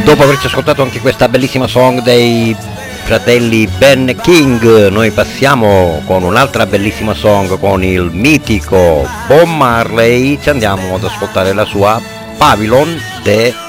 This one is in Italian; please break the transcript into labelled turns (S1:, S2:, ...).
S1: dopo averci ascoltato anche questa bellissima song dei fratelli Ben King, noi passiamo con un'altra bellissima song con il mitico Bob Marley, ci andiamo ad ascoltare la sua Babylon de